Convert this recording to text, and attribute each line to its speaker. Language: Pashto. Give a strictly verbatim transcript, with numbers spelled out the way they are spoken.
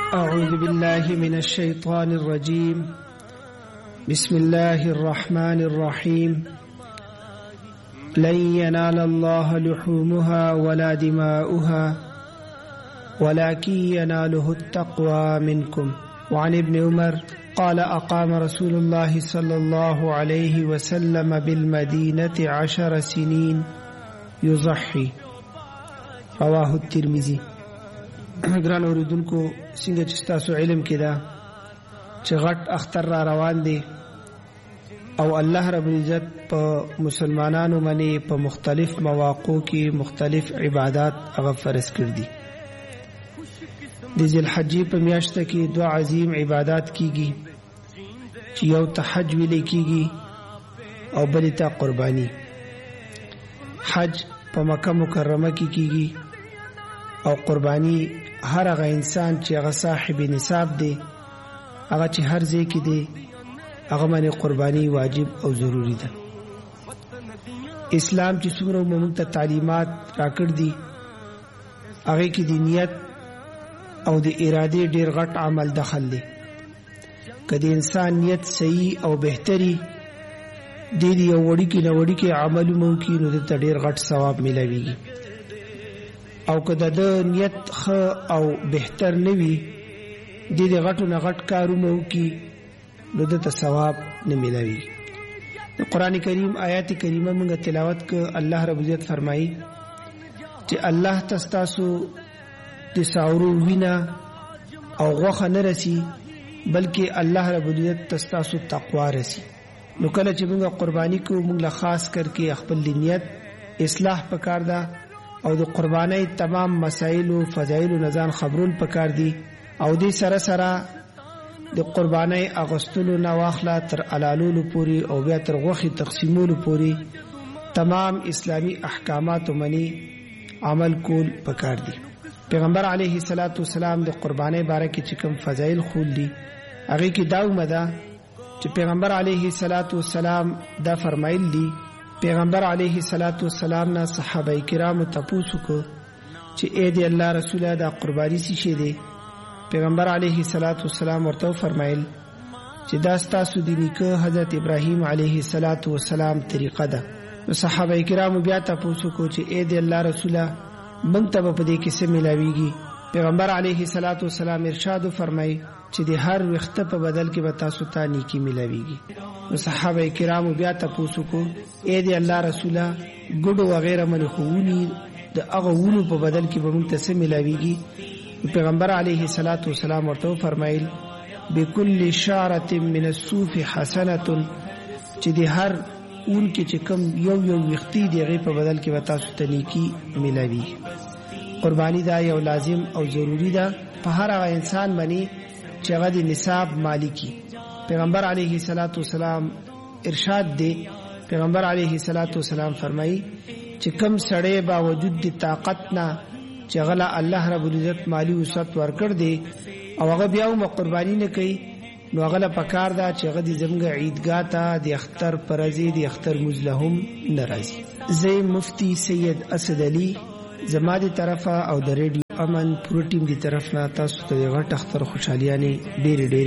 Speaker 1: أعوذ بالله من الشيطان الرجيم. بسم الله الرحمن الرحيم. لن ينال الله لحومها ولا دماؤها ولكن يناله التقوى منكم. وعن ابن عمر قال أقام رسول الله صلى الله عليه وسلم بالمدينة عشر سنين يضحي. رواه الترمذي. ګران اوریدونکو څنګه چې تاسو علم کې دا چې غټ اختر را روان دي او الله رب العزت په مسلمانانو باندې په مختلف مواقعو کې مختلف عبادات هغه فرض کړ دي. د ذل حجې په میاشت کې دوه عظیم عبادات کیږي چې یو تحج ویل کیږي او بل ته قرباني. حج په مکه مکرمه کې کیږي او قرباني هر هغه انسان چې هغه صاحب نصاب دی هغه چې هر ځای کې دی هغه باندې قرباني واجب او ضروری ده. اسلام چې څومره موږ ته تعلیمات راکړ دي هغه کې د نیت او د اراده ډیر غټ عمل دخل دی. کله انسان نیت صحیح او بهتري د دې یو وړي کې نه وړي کې عمل ممکن نو د ډیر غټ ثواب ملويږي. او کله د نیت خ او بهتر نوي د دې غټو نه غټ کارونه وکي نو د ثواب نه ملوي. د قران کریم آیات کریمه موږ تلاوت ک الله رب عزت فرمایي چې الله تاسو د ساورو وینا او غوخه نه رسی بلکې الله رب عزت تاسو تقوا رسی. نو کله چې موږ قرباني کو موږ له خاص کر کې خپل نیت اصلاح پکار ده او د قربانۍ تمام مسائل او فضایل او نزان خبرون پکار دي او دې سره سره د قربانۍ اغستلو نه واخلا تر علالولو پوری او بیا تر غوخي تقسیمولو پوری تمام اسلامی احکامات منی عمل کول پکار دي. پیغمبر علیه الصلاۃ والسلام د قربانۍ باره کې چې کوم فضایل خول دي هغه کې دا ومده چې پیغمبر علیه الصلاۃ والسلام دا فرمایل دي. پیغمبر علیه الصلاۃ والسلام نه صحابه کرام تاسو کو چې اے دی الله رسول دا قربانی سي شه دي. پیغمبر علیه الصلاۃ والسلام ورته فرمایل چې دا تاسو د نیکه حضرت ابراهیم علیه الصلاۃ والسلام طریقه ده. نو صحابه کرام بیا تاسو کو چې اے دی الله رسول مونږ ته په دې کې څه ملاويږي. پیغمبر علیه الصلاۃ والسلام ارشاد فرمایي چې د هر وخت په بدل کې به تاسو ته نیکی ملاويږي. نو صحابه کرام بیا تاسو کو اے دی الله رسول ګډو وغیرہ من خوونی د هغه ونو په بدل کې به موږ ته څه ملاويږي. پیغمبر علیه الصلاۃ والسلام ورته فرمایل بكل شعره من الصوف حسنه چې د هر اون کې چې کم یو یو وختي دی غي په بدل کې به تاسو ته نیکی ملاوي. قربانی دا یو لازم او ضروری ده په هر هغه انسان باندې چې هغه د نصاب مالکی. پیغمبر علیه الصلاۃ والسلام ارشاد دی. پیغمبر علیه الصلاۃ والسلام فرمایي چې کم سړی با وجود د طاقت نه چې غلا الله رب العزت مالی وسط ورکړ دی او هغه بیا هم قربانی نه کوي نو هغه له پکار دا چې هغه د زمګ عیدګاه ته د اختر پرځي د اختر مزلهم ناراضي. زه مفتی سید اسد علی زما دی طرفه او د ریډیو امن پورو ټیم دی طرف نه تاسو ته غټ اختر خوشحالیانه ډېر ډېر